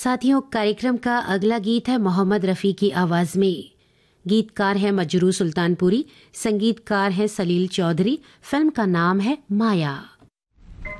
साथियों, कार्यक्रम का अगला गीत है मोहम्मद रफ़ी की आवाज़ में। गीतकार है मजरू सुल्तानपुरी, संगीतकार है सलील चौधरी। फिल्म का नाम है माया।